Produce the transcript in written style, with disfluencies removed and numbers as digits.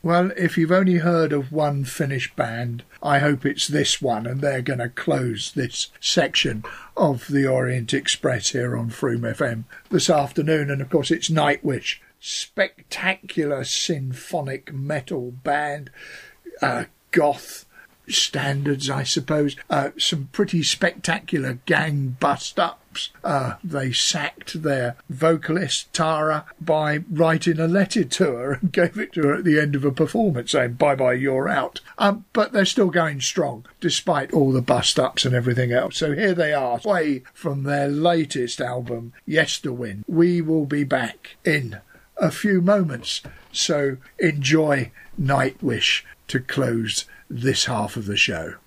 Well, if you've only heard of one Finnish band, I hope it's this one, and they're going to close this section of the Orient Express here on Froome FM this afternoon. And of course, it's Nightwish, spectacular symphonic metal band, goth standards, I suppose. Some pretty spectacular gang bust-ups. They sacked their vocalist, Tara, by writing a letter to her and gave it to her at the end of a performance saying, bye-bye, you're out. But they're still going strong, despite all the bust-ups and everything else. So here they are, away from their latest album, Yesterwind. We will be back in a few moments, so enjoy Nightwish to close this half of the show.